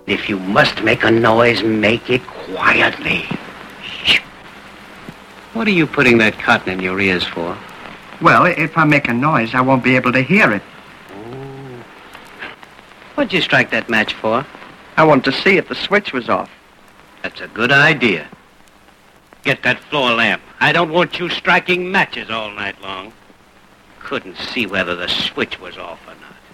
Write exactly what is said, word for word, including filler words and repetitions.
If you must make a noise, make it quietly. Shh. What are you putting that cotton in your ears for? Well, if I make a noise, I won't be able to hear it. Oh. What'd you strike that match for? I want to see if the switch was off. That's a good idea. Get that floor lamp. I don't want you striking matches all night long. Couldn't see whether the switch was off or not.